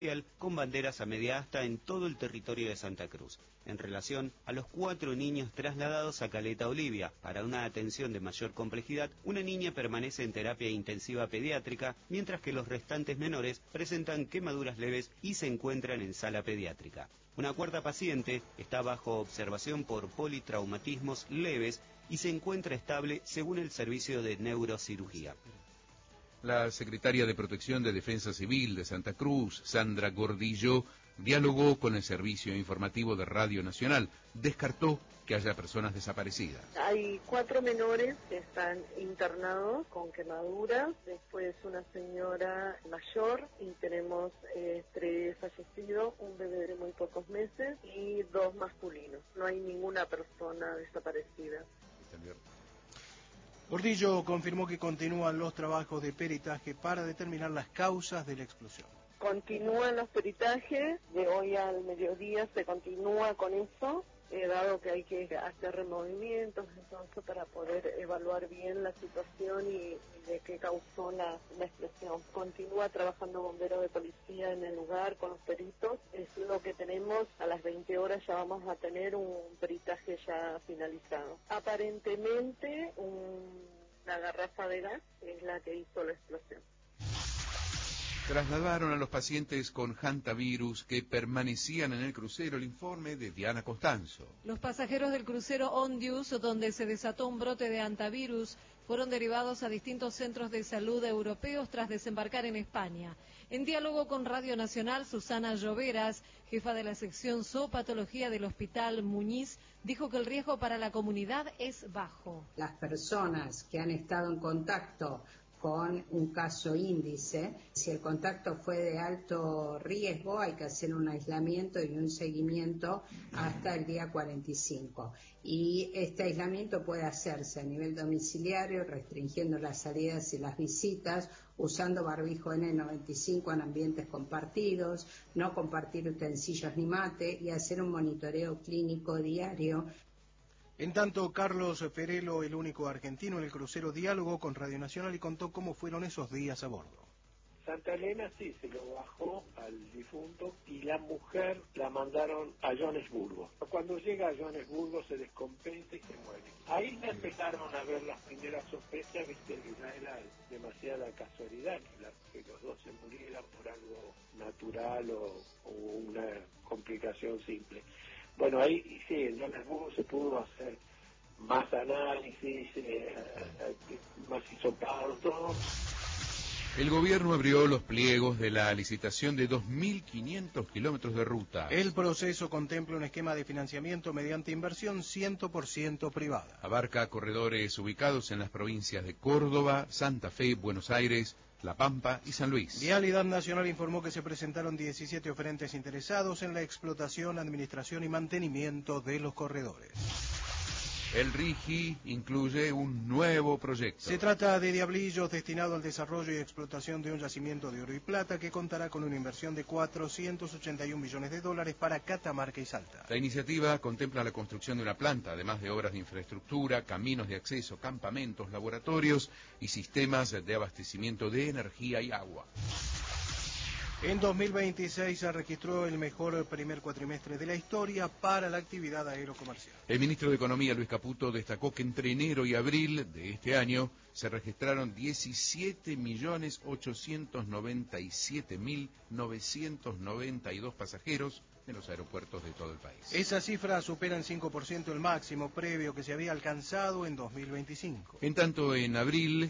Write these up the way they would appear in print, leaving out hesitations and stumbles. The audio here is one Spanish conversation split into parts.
con banderas a media asta en todo el territorio de Santa Cruz, en relación a los 4 niños trasladados a Caleta Olivia. Para una atención de mayor complejidad, una niña permanece en terapia intensiva pediátrica, mientras que los restantes menores presentan quemaduras leves y se encuentran en sala pediátrica. Una cuarta paciente está bajo observación por politraumatismos leves y se encuentra estable según el servicio de neurocirugía. La secretaria de Protección de Defensa Civil de Santa Cruz, Sandra Gordillo, dialogó con el servicio informativo de Radio Nacional. Descartó que haya personas desaparecidas. Hay 4 menores que están internados con quemaduras, después una señora mayor y tenemos 3 fallecidos, un bebé de muy pocos meses y 2 masculinos. No hay ninguna persona desaparecida. Gordillo confirmó que continúan los trabajos de peritaje para determinar las causas de la explosión. Continúan los peritajes, de hoy al mediodía se continúa con eso, dado que hay que hacer removimientos, entonces para poder evaluar bien la situación y de qué causó la explosión. Continúa trabajando bomberos de policía en el lugar con los peritos, es lo que tenemos. A las 20 horas ya vamos a tener un peritaje ya finalizado. Aparentemente una garrafa de gas es la que hizo la explosión. Trasladaron a los pacientes con hantavirus que permanecían en el crucero. El informe de Diana Costanzo. Los pasajeros del crucero Ondius, donde se desató un brote de hantavirus, fueron derivados a distintos centros de salud europeos tras desembarcar en España. En diálogo con Radio Nacional, Susana Lloveras, jefa de la sección zoopatología del Hospital Muñiz, dijo que el riesgo para la comunidad es bajo. Las personas que han estado en contacto con un caso índice, si el contacto fue de alto riesgo, hay que hacer un aislamiento y un seguimiento hasta el día 45. Y este aislamiento puede hacerse a nivel domiciliario, restringiendo las salidas y las visitas, usando barbijo N95 en ambientes compartidos, no compartir utensilios ni mate y hacer un monitoreo clínico diario. En tanto, Carlos Perelo, el único argentino en el crucero, dialogó con Radio Nacional y contó cómo fueron esos días a bordo. Santa Elena sí, se lo bajó al difunto y la mujer la mandaron a Johannesburgo. Cuando llega a Johannesburgo se descompensa y se muere. Ahí ya empezaron a ver las primeras sospechas, viste, que ya era demasiada casualidad que los dos se murieran por algo natural o una complicación simple. Bueno, ahí sí, en Johannesburgo se pudo hacer más análisis, más hisopado, todo. El gobierno abrió los pliegos de la licitación de 2.500 kilómetros de ruta. El proceso contempla un esquema de financiamiento mediante inversión 100% privada. Abarca corredores ubicados en las provincias de Córdoba, Santa Fe, Buenos Aires, La Pampa y San Luis. Vialidad Nacional informó que se presentaron 17 oferentes interesados en la explotación, administración y mantenimiento de los corredores. El RIGI incluye un nuevo proyecto. Se trata de Diablillos, destinado al desarrollo y explotación de un yacimiento de oro y plata que contará con una inversión de $481 millones para Catamarca y Salta. La iniciativa contempla la construcción de una planta, además de obras de infraestructura, caminos de acceso, campamentos, laboratorios y sistemas de abastecimiento de energía y agua. En 2026 se registró el mejor primer cuatrimestre de la historia para la actividad aerocomercial. El ministro de Economía, Luis Caputo, destacó que entre enero y abril de este año se registraron 17.897.992 pasajeros en los aeropuertos de todo el país. Esa cifra supera en 5% el máximo previo que se había alcanzado en 2025. En tanto, en abril,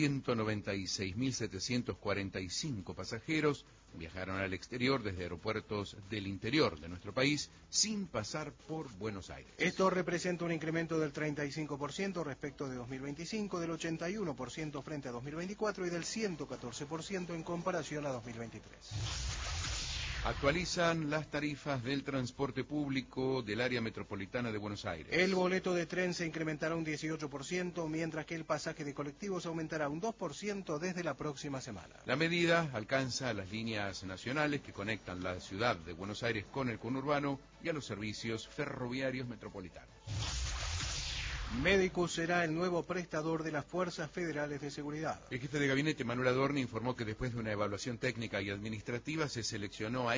196.745 pasajeros viajaron al exterior desde aeropuertos del interior de nuestro país sin pasar por Buenos Aires. Esto representa un incremento del 35% respecto de 2025, del 81% frente a 2024 y del 114% en comparación a 2023. Actualizan las tarifas del transporte público del área metropolitana de Buenos Aires. El boleto de tren se incrementará un 18%, mientras que el pasaje de colectivos aumentará un 2% desde la próxima semana. La medida alcanza a las líneas nacionales que conectan la ciudad de Buenos Aires con el conurbano y a los servicios ferroviarios metropolitanos. Médicos será el nuevo prestador de las Fuerzas Federales de Seguridad. El jefe de gabinete, Manuel Adorni, informó que después de una evaluación técnica y administrativa se seleccionó a